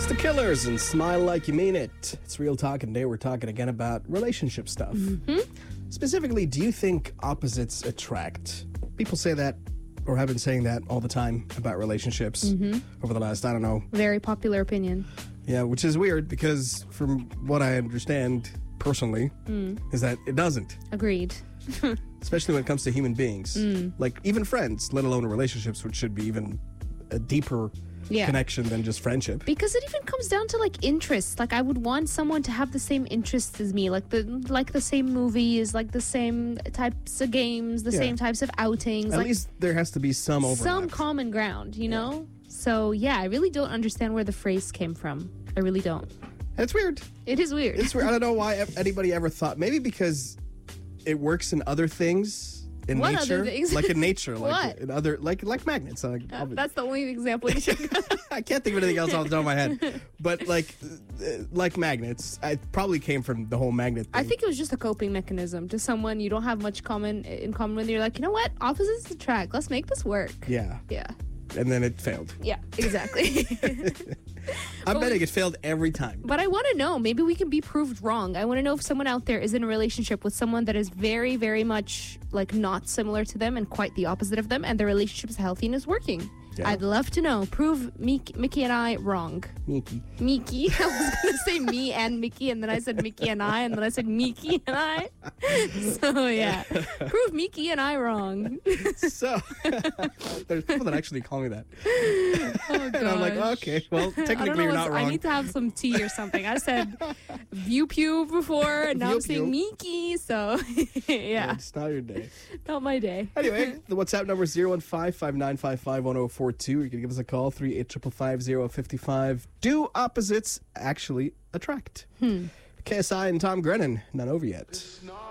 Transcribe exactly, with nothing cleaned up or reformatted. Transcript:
It's the Killers and Smile Like You Mean It. It's Real Talk, and today we're talking again about relationship stuff. Mm-hmm. Specifically, do you think opposites attract? People say that, or have been saying that all the time about relationships Mm-hmm. over the last, I don't know. Very popular opinion. Yeah, which is weird because from what I understand personally, Mm. is that it doesn't. Agreed. Especially when it comes to human beings. Mm. Like even friends, let alone relationships, which should be even a deeper Yeah. connection than just friendship. Because it even comes down to like interests. Like I would want someone to have the same interests as me, like the like the same movies, like the same types of games, the Yeah. same types of outings. At like least there has to be some overlap. some common ground, you know? So yeah, I really don't understand where the phrase came from. I really don't. It's weird. It is weird. It's weird. I don't know why ev- anybody ever thought. Maybe because it works in other things in What nature. other things? Like in nature, like What? in other, like like magnets. Like, Uh, that's the only example you should I can't think of anything else off the top of my head. But like uh, like magnets, I probably came from the whole magnet thing. I think it was just a coping mechanism to someone you don't have much common in common with. You're like, you know what? Opposites attract. Let's make this work. Yeah, Yeah. and then it failed. Yeah, exactly. I'm But betting we- it failed every time. But I want to know, maybe we can be proved wrong. I want to know if someone out there is in a relationship with someone that is very, very much like not similar to them and quite the opposite of them, and their relationship is healthy and is working. Yeah. I'd love to know. Prove Mickey, Mickey and I wrong. Mickey. Mickey. I was going to say me and Mickey, and then I said Mickey and I, and then I said Mickey and I. So, yeah. Prove Mickey and I wrong. So there's people that actually call me that, Oh, and I'm like, gosh. okay, well, I don't technically know. you're what's- not I wrong. need to have some tea or something. I said view pew before, and now I'm saying View Mickey. So, yeah, It's not your day. not my day. Anyway, the WhatsApp number is zero one five, five nine five five, one zero four two. You can give us a call, three eight five five, zero five five. Do opposites actually attract? Hmm. K S I and Tom Grennan, not over yet. It's not